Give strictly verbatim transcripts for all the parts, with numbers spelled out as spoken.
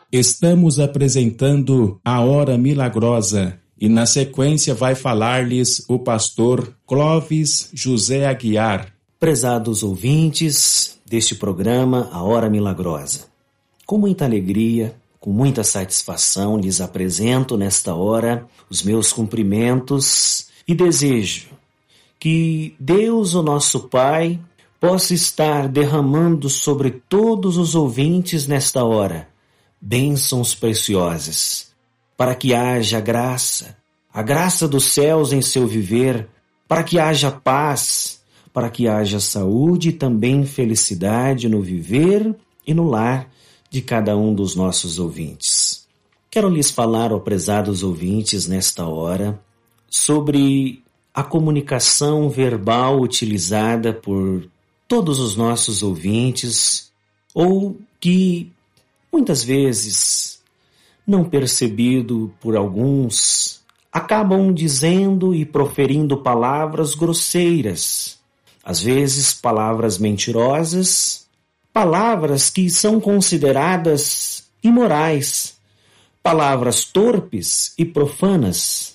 Estamos apresentando a Hora Milagrosa e na sequência vai falar-lhes o pastor Clóvis José Aguiar. Prezados ouvintes deste programa A Hora Milagrosa, com muita alegria, com muita satisfação lhes apresento nesta hora os meus cumprimentos e desejo que Deus, o nosso Pai, possa estar derramando sobre todos os ouvintes nesta hora bênçãos preciosas, para que haja graça, a graça dos céus em seu viver, para que haja paz, para que haja saúde e também felicidade no viver e no lar de cada um dos nossos ouvintes. Quero lhes falar, ó prezados ouvintes, nesta hora, sobre a comunicação verbal utilizada por todos os nossos ouvintes, ou que muitas vezes, não percebido por alguns, acabam dizendo e proferindo palavras grosseiras, às vezes palavras mentirosas, palavras que são consideradas imorais, palavras torpes e profanas,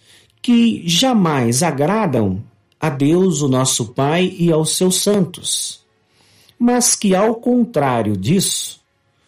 que jamais agradam a Deus, o nosso Pai, e aos seus santos, mas que, ao contrário disso,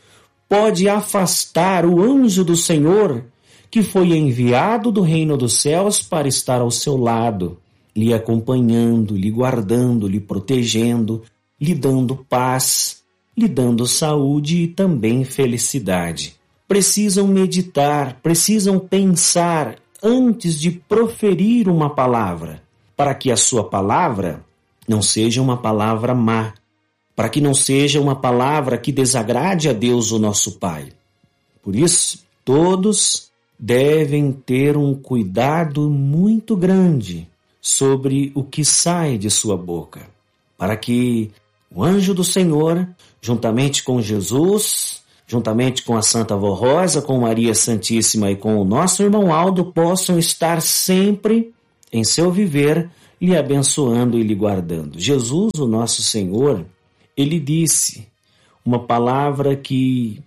pode afastar o anjo do Senhor que foi enviado do reino dos céus para estar ao seu lado, lhe acompanhando, lhe guardando, lhe protegendo, lhe dando paz, lhe dando saúde e também felicidade. Precisam meditar, precisam pensar antes de proferir uma palavra, para que a sua palavra não seja uma palavra má, para que não seja uma palavra que desagrade a Deus, o nosso Pai. Por isso, todos devem ter um cuidado muito grande sobre o que sai de sua boca, para que o anjo do Senhor, juntamente com Jesus, juntamente com a Santa Avó Rosa, com Maria Santíssima e com o nosso irmão Aldo, possam estar sempre em seu viver, lhe abençoando e lhe guardando. Jesus, o nosso Senhor, ele disse uma palavra que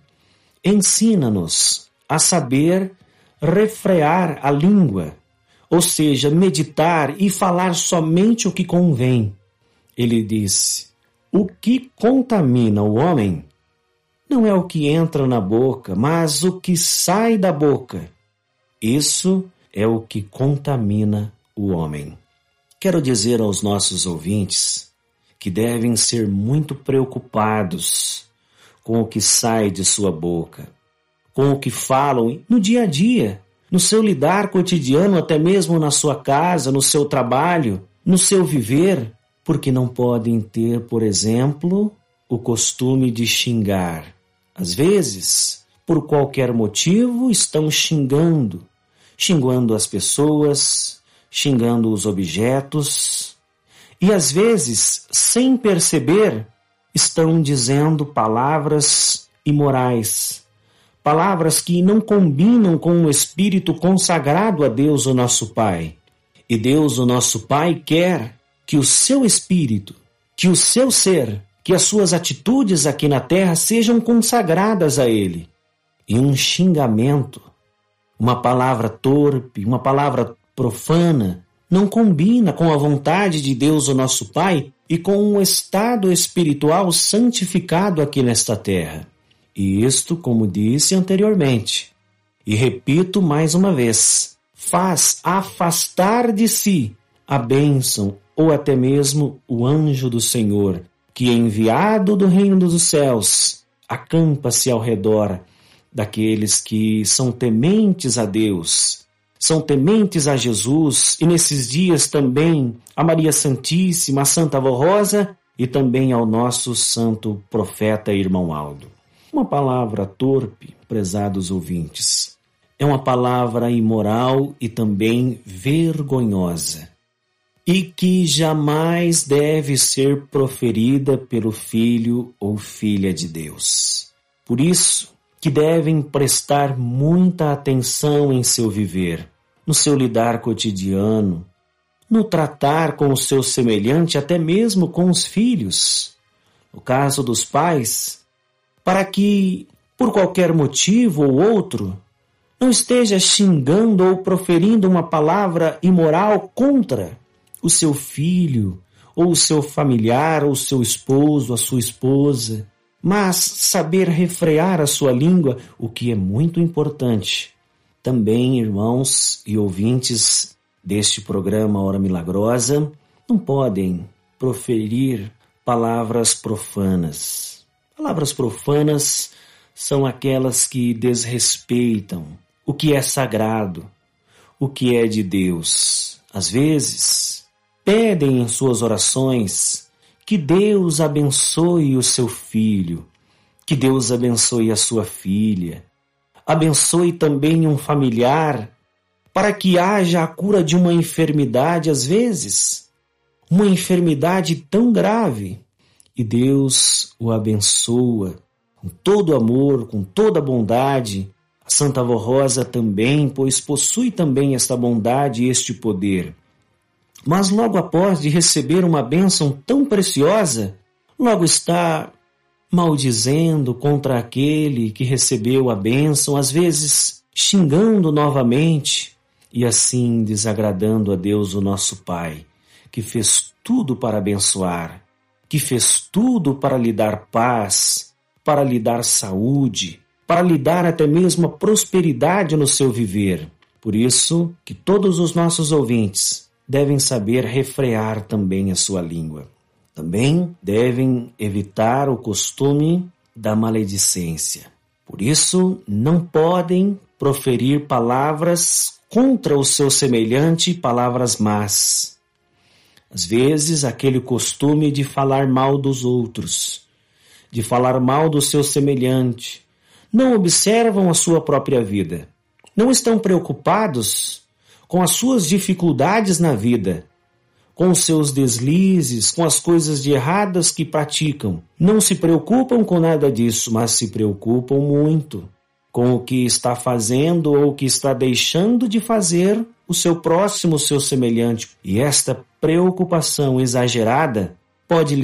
ensina-nos a saber refrear a língua, ou seja, meditar e falar somente o que convém. Ele disse: o que contamina o homem não é o que entra na boca, mas o que sai da boca. Isso é o que contamina o homem. Quero dizer aos nossos ouvintes que devem ser muito preocupados com o que sai de sua boca, com o que falam no dia a dia, no seu lidar cotidiano, até mesmo na sua casa, no seu trabalho, no seu viver, porque não podem ter, por exemplo, o costume de xingar. Às vezes, por qualquer motivo, estão xingando, xingando as pessoas, xingando os objetos, e às vezes, sem perceber, estão dizendo palavras imorais, palavras que não combinam com o espírito consagrado a Deus, o nosso Pai. E Deus, o nosso Pai, quer que o seu espírito, que o seu ser, que as suas atitudes aqui na terra sejam consagradas a Ele. E um xingamento, uma palavra torpe, uma palavra profana, não combina com a vontade de Deus, o nosso Pai, e com o estado espiritual santificado aqui nesta terra. E isto, como disse anteriormente, e repito mais uma vez, faz afastar de si a bênção ou até mesmo o anjo do Senhor, que, enviado do reino dos céus, acampa-se ao redor daqueles que são tementes a Deus, são tementes a Jesus, e nesses dias também a Maria Santíssima, a Santa Avó Rosa e também ao nosso santo profeta irmão Aldo. Uma palavra torpe, prezados ouvintes, é uma palavra imoral e também vergonhosa, e que jamais deve ser proferida pelo filho ou filha de Deus. Por isso que devem prestar muita atenção em seu viver, no seu lidar cotidiano, no tratar com o seu semelhante, até mesmo com os filhos, no caso dos pais, para que por qualquer motivo ou outro, não esteja xingando ou proferindo uma palavra imoral contra o seu filho, ou o seu familiar, ou o seu esposo, a sua esposa, mas saber refrear a sua língua, o que é muito importante. Também, irmãos e ouvintes deste programa Hora Milagrosa, não podem proferir palavras profanas. Palavras profanas são aquelas que desrespeitam o que é sagrado, o que é de Deus. Às vezes, pedem em suas orações que Deus abençoe o seu filho, que Deus abençoe a sua filha, abençoe também um familiar, para que haja a cura de uma enfermidade, às vezes, uma enfermidade tão grave, e Deus o abençoa com todo amor, com toda bondade. A Santa Avó Rosa também, pois possui também esta bondade e este poder. Mas logo após de receber uma bênção tão preciosa, logo está maldizendo contra aquele que recebeu a bênção, às vezes xingando novamente e assim desagradando a Deus, o nosso Pai, que fez tudo para abençoar, que fez tudo para lhe dar paz, para lhe dar saúde, para lhe dar até mesmo a prosperidade no seu viver. Por isso que todos os nossos ouvintes devem saber refrear também a sua língua. Também devem evitar o costume da maledicência. Por isso, não podem proferir palavras contra o seu semelhante, palavras más. Às vezes, aquele costume de falar mal dos outros, de falar mal do seu semelhante, não observam a sua própria vida, não estão preocupados com as suas dificuldades na vida, com os seus deslizes, com as coisas de erradas que praticam. Não se preocupam com nada disso, mas se preocupam muito com o que está fazendo ou o que está deixando de fazer o seu próximo, o seu semelhante. E esta preocupação exagerada pode